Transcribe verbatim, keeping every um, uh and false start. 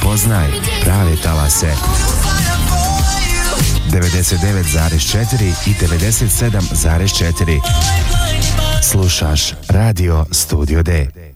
Prepoznaj prave talase. devedeset devet zarez četiri i devedeset sedam zarez četiri. Slušaš Radio Studio D.